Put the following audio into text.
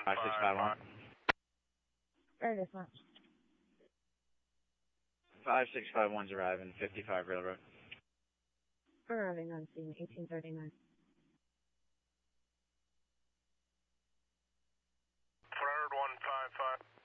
5651. Very good. 5651's arriving, 55 Railroad. Arriving on scene, 1839. Forward 155.